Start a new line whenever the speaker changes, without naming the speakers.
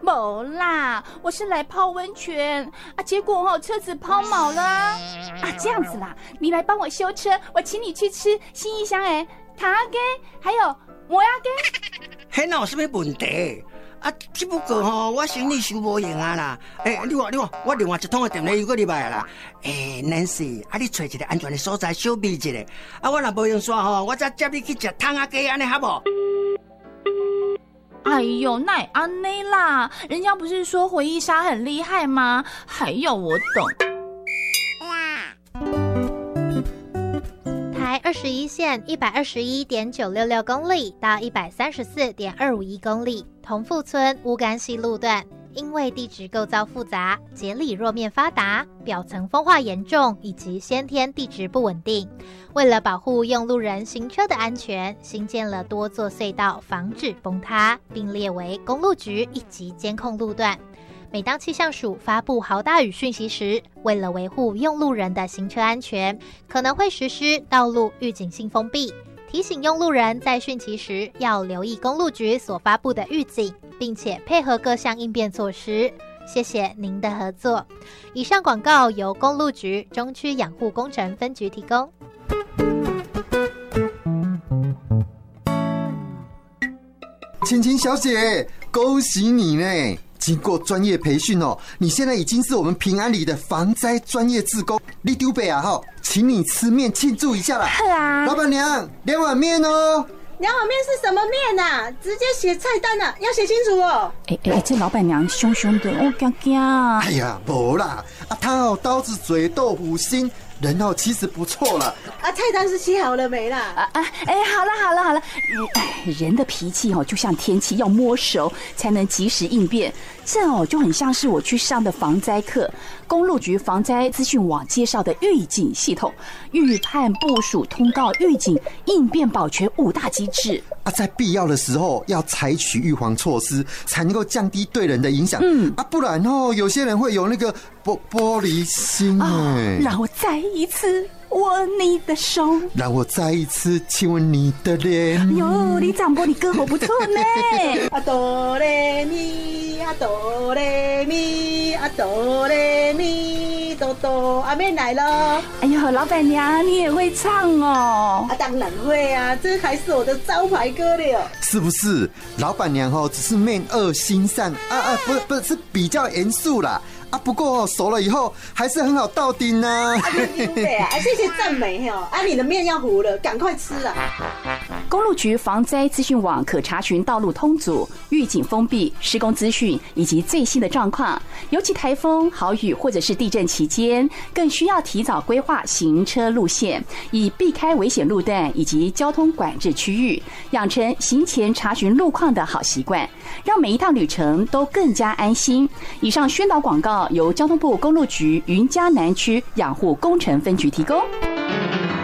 没啦，我是来泡温泉啊，结果车子抛锚了啊！这样子啦，你来帮我修车，我请你去吃新义乡的糖粿，还有磨牙粿。
迄哪有什么问题？啊，只不过我行李收无用啊啦。你看，我另外一桶的电力又过入来啦。Nancy， 你找一个安全的所在小避一下。啊，我若无用煞我再接你去吃汤仔鸡，安尼好无？
哎呦，那也安内啦，人家不是说回忆杀很厉害吗？还要我懂。
台21线121.966公里到134.251公里，同富村乌干溪路段，因为地质构造复杂、节理弱面发达、表层风化严重以及先天地质不稳定，为了保护用路人行车的安全，新建了多座隧道，防止崩塌，并列为公路局一级监控路段。每当气象署发布豪大雨讯息时，为了维护用路人的行车安全，可能会实施道路预警性封闭，提醒用路人在汛期时要留意公路局所发布的预警，并且配合各项应变措施。谢谢您的合作。以上广告由公路局中区养护工程分局提供。
芊芊小姐，恭喜你呢！经过专业培训你现在已经是我们平安里的防灾专业志工。你丢北啊请你吃面庆祝一下啦！老板娘，2碗面哦。
2碗面是什么面啊？直接写菜单啊，要写清楚哦。
这老板娘凶凶的，我惊。
哎呀，没啦，她刀子嘴豆腐心，人其实不错啦。
菜单是写好了没啦？
好了，人的脾气就像天气，要摸熟才能及时应变。这就很像是我去上的防灾课，公路局防灾资讯网介绍的预警系统，预判、部署、通告、预警、应变、保全5大机制。
在必要的时候要采取预防措施，才能够降低对人的影响。不然有些人会有那个玻璃心
让我再一次握你的手，
让我再一次亲吻你的脸。
哟，你长波，你歌喉不错呢。
哆来咪，哆来咪，哆来咪，哆阿妹来了。
哎呦，老板娘你也会唱哦？
当然会啊，这还是我的招牌歌了。
是不是？老板娘只是面恶心善不是比较严肃啦。不过熟了以后还是很好到底呢。
谢谢赞美你的面要糊了，赶快吃啦。
公路局防灾资讯网可查询道路通阻、预警封闭、施工资讯以及最新的状况。尤其台风、豪雨或者是地震期间，更需要提早规划行车路线，以避开危险路段以及交通管制区域，养成行前查询路况的好习惯，让每一趟旅程都更加安心。以上宣导广告由交通部公路局云嘉南区养护工程分局提供。